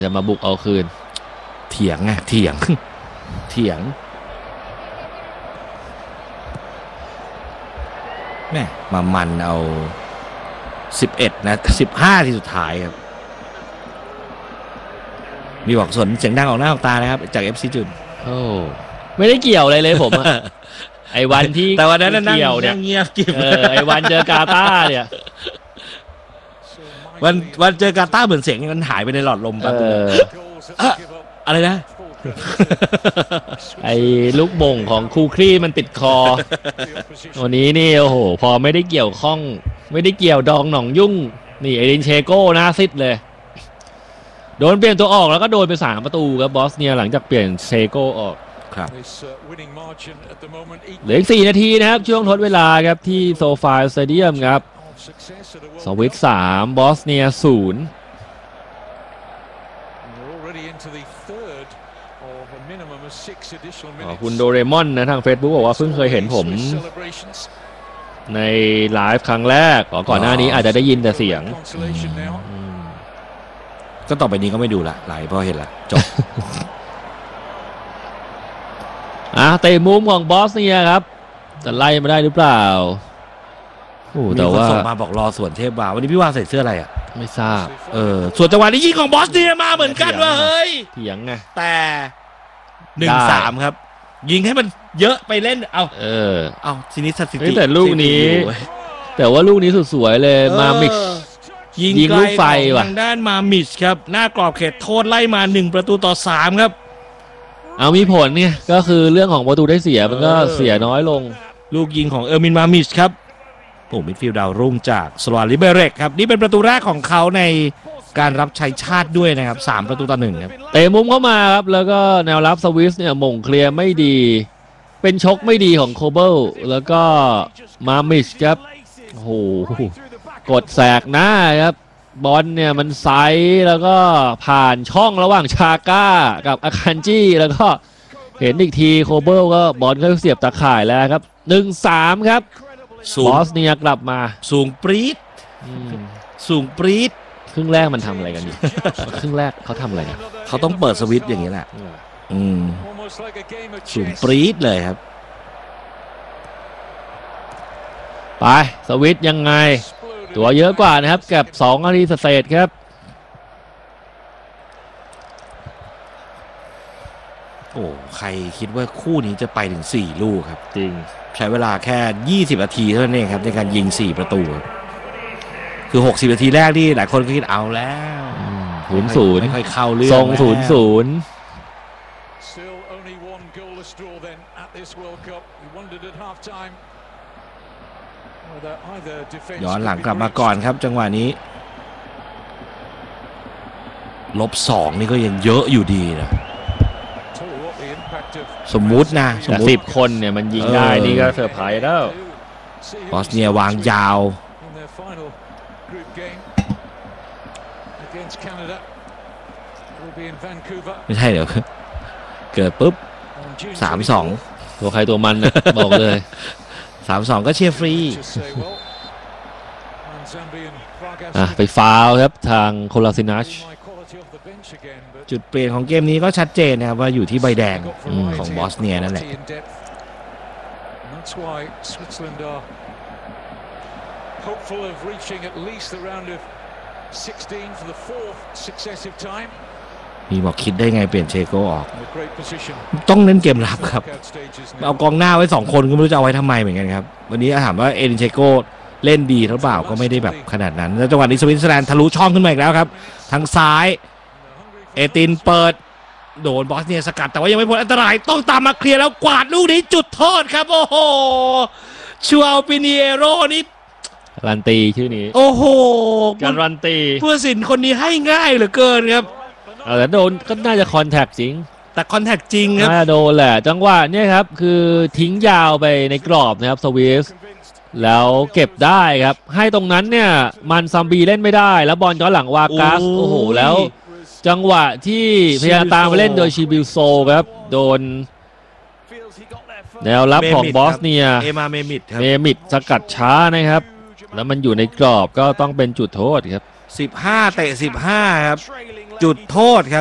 จะมาบุกเอาคืนเถียงไงเถียงแม่มันเอา11นะ15ที่สุดท้ายครับมีบอกสนเสียงดังออกหน้าออกตานะครับจาก FC จุนโอ้ไม่ได้เกี่ยวอะไรเลยผมอะ ไอ้วันที่แต่วันนั้นนั่งเกี่ยวเนี่ยเงียบกิบไอ้วันเจอกาตาร์เนี่ยวันเจอกาตาร์เหมือนเสียงมันหายไปในหลอดลมแบบอะไรนะไอ้ลูกบ่งของคูครี่มันติดคอวันนี้นี่โอ้โหพอไม่ได้เกี่ยวข้องไม่ได้เกี่ยวดองหนองยุ่งนี่เอดินเชโก้หน้าซิดเลยโดนเปลี่ยนตัวออกแล้วก็โดนไป3ประตูครับบอสเนียหลังจากเปลี่ยนเชโก้ออกครับเหลืออีก4 นาทีนะครับช่วงทดเวลาครับที่โซฟาสเตเดียมครับสวิต3บอสเนีย0คุณโดเรมอนนะทาง Facebook บอกว่าเพิ่งเคยเห็นผมในไลฟ์ครั้งแรกก่อนหน้านี้อาจจะได้ยินแต่เสียงก็ต่อไปนี้ก็ไม่ดูละไลฟ์เพราะเห็นละจบเตะมุมของบอสเนียครับจะไล่มาได้หรือเปล่าแต่ว่าส่งมาบอกรอส่วนเทพบาวันนี้พี่ว่าใส่เสื้ออะไรอ่ะไม่ทราบส่วนจังหวะนี้ยิงของบอสเนียมาเหมือนกันว่าเฮ้ยเถียงไงแต่ 1-3 ครับยิงให้มันเยอะไปเล่นเอาทีนี้สถิติแต่ลูกนี้แต่ว่าลูกนี้สุดสวยเลยมามิกยิงลูกไฟว่ะทางด้านมามิชครับหน้ากรอบเขตโทษไล่มา1-3ครับเอามีผลเนี่ยก็คือเรื่องของประตูได้เสียมันก็เสียน้อยลงลูกยิงของเออร์มินมามิชครับมิดฟิลด์ดาวรุ่งจากสโลวาลิเบเรกครับนี่เป็นประตูแรกของเขาในการรับใช้ชาติด้วยนะครับ3-1ครับเตะมุมเข้ามาครับแล้วก็แนวรับสวิสเนี่ยหม่งเคลียร์ไม่ดีเป็นชกไม่ดีของโคเบิลแล้วก็มามิชครับโอ้โหกดแสกหน้าครับบอลเนี่ยมันไซส์แล้วก็ผ่านช่องระหว่างชาก้ากับอาคันจี้แล้วก็เห็นอีกทีโคเบิลก็บอลก็เสียบตะข่ายแล้วครับ1-3ครับบอสเนียกลับมาสูงปรี๊ดครึ่งแรกมันทำอะไรกันอยู่ครึ่งแรกเขาทำอะไรกันเขาต้องเปิดสวิตช์อย่างนี้แหละสูงปรี๊ดเลยครับไปสวิตช์ยังไงตัวเยอะกว่านะครับกับ2 นาทีเศษครับใครคิดว่าคู่นี้จะไปถึง4 ลูกครับจริงใช้เวลาแค่20 นาทีเท่านั้นเองครับในการยิง4 ประตูคือ60 นาทีแรกที่หลายคนก็คิดเอาแล้ว 0-0 ไม่ค่อยเข้าเรื่องทรง0-0 ย้อนหลังกลับมาก่อนครับจังหวะนี้-2นี่ก็ยังเยอะอยู่ดีนะสมมุติ 10 คนเนี่ยมันยิงได้นี่ก็เซอร์ไพรส์แล้วบอสเนียวางยาวไม่ใช่เดี๋ยวเกิดปุ๊บ3-2 ตัวใครตัวมันนะบอกเลย 3-2ก็เชียร์ฟรีไปฟาวล์ครับทางโคลาซินัชจุดเปลี่ยนของเกมนี้ก็ชัดเจนนะครับว่าอยู่ที่ใบแดงของบอสเนียนั่นแหละมีบอกคิดได้ไงเปลี่ยนเชโก้ออกต้องเล่นเกมรับครับเอากองหน้าไว้2 คนก็ไม่รู้จะเอาไว้ทำไมเหมือนกันครับวันนี้ถามว่าเอดินเชโก้เล่นดีหรือเปล่าก็ไม่ได้แบบขนาดนั้นแล้วจังหวะนี้สวิตเซอร์แลนด์ทะลุช่องขึ้นมาอีกแล้วครับทางซ้ายเอตินเปิดโดนบอสเนียสกัดแต่ว่ายังไม่พ้นอันตรายต้องตามมาเคลียร์แล้วกวาดลูกนี้จุดโทษครับโอ้โหชัวปิเนโรนี่การันตีชื่อนี้โอ้โหการันตีผู้ตัดสินคนนี้ให้ง่ายเหลือเกินครับแต่โดนก็น่าจะคอนแทคจริงแต่คอนแทคจริงครับน่าโดนแหละจังหวะเนี่ยครับคือทิ้งยาวไปในกรอบนะครับสวิสแล้วเก็บได้ครับให้ตรงนั้นเนี่ยมันซัมบีเล่นไม่ได้แล้วบอลย้อนหลังวากัสโอ้โหแล้วจังหวะที่พยายามตามไปเล่นโดยชิบิลโซครับโดนแนวรับของบอสเนียเมมิดสกัดช้านะครับแล้วมันอยู่ในกรอบก็ต้องเป็นจุดโทษครับ 15 เตะ 15ครับจุดโทษครับ